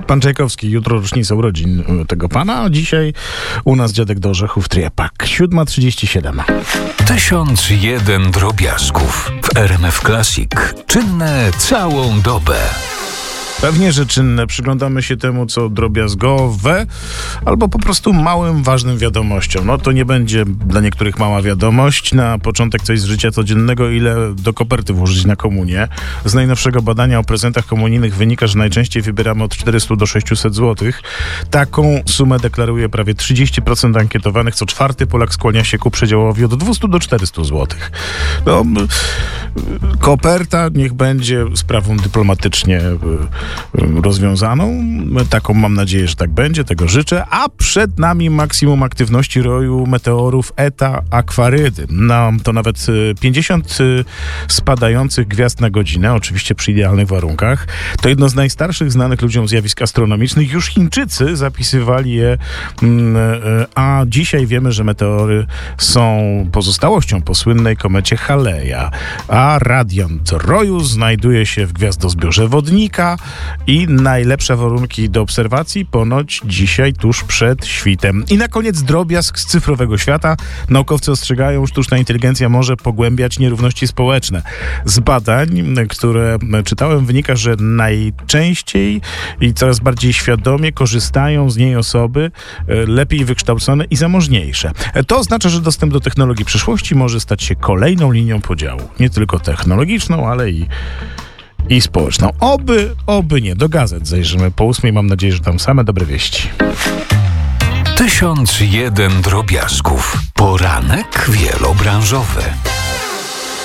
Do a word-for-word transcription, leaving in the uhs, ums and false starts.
Pan Czajkowski, jutro rocznica urodzin tego pana, a dzisiaj u nas dziadek do orzechów Triepak. siódma trzydzieści siedem. Tysiąc jeden drobiazgów w R M F Classic. Czynne całą dobę. Pewnie, że czynne. Przyglądamy się temu, co drobiazgowe, albo po prostu małym, ważnym wiadomościom. No to nie będzie dla niektórych mała wiadomość. Na początek coś z życia codziennego, ile do koperty włożyć na komunię. Z najnowszego badania o prezentach komunijnych wynika, że najczęściej wybieramy od czterystu do sześciuset złotych. Taką sumę deklaruje prawie trzydzieści procent ankietowanych. Co czwarty Polak skłania się ku przedziałowi od dwustu do czterystu złotych. No, koperta niech będzie sprawą dyplomatycznie rozwiązaną. Taką mam nadzieję, że tak będzie, tego życzę. A przed nami maksimum aktywności roju meteorów Eta Aquarydy. No, to nawet pięćdziesiąt spadających gwiazd na godzinę, oczywiście przy idealnych warunkach. To jedno z najstarszych znanych ludziom zjawisk astronomicznych. Już Chińczycy zapisywali je, a dzisiaj wiemy, że meteory są pozostałością po słynnej komecie Haleja. A radiant roju znajduje się w gwiazdozbiorze Wodnika i najlepsze warunki do obserwacji ponoć dzisiaj tuż przed świtem. I na koniec drobiazg z cyfrowego świata. Naukowcy ostrzegają, że sztuczna inteligencja może pogłębiać nierówności społeczne. Z badań, które czytałem, wynika, że najczęściej i coraz bardziej świadomie korzystają z niej osoby lepiej wykształcone i zamożniejsze. To oznacza, że dostęp do technologii przyszłości może stać się kolejną linią podziału. Nie tylko technologiczną, ale i i społeczną. Oby, oby nie. Do gazet zajrzymy po ósmej. Mam nadzieję, że tam same dobre wieści. Tysiąc jeden drobiazgów. Poranek wielobranżowy.